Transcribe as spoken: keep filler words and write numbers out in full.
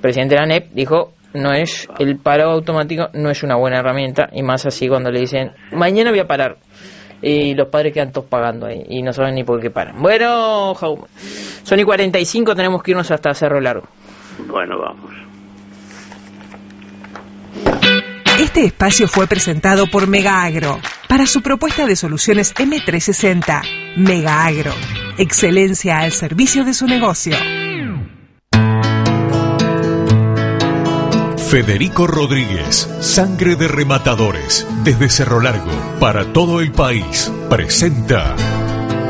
presidente de la A N E P dijo, no es el paro automático, no es una buena herramienta, y más así cuando le dicen, mañana voy a parar. Y los padres quedan todos pagando ahí y no saben ni por qué paran. Bueno, Jaume, son y cuarenta y cinco, tenemos que irnos hasta Cerro Largo. Bueno, vamos. Este espacio fue presentado por Mega Agro para su propuesta de soluciones eme trescientos sesenta. Mega Agro, excelencia al servicio de su negocio. Federico Rodríguez, Sangre de Rematadores, desde Cerro Largo, para todo el país, presenta